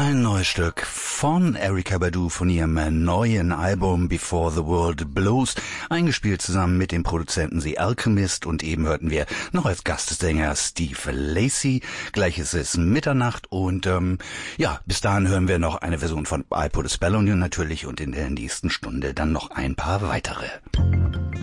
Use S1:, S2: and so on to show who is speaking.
S1: Ein neues Stück von Erykah Badu von ihrem neuen Album Before the World Blows, eingespielt zusammen mit dem Produzenten The Alchemist, und eben hörten wir noch als Gastsänger Steve Lacy. Gleich ist es Mitternacht und bis dahin hören wir noch eine Version von I Put a Spell on You natürlich und in der nächsten Stunde dann noch ein paar weitere.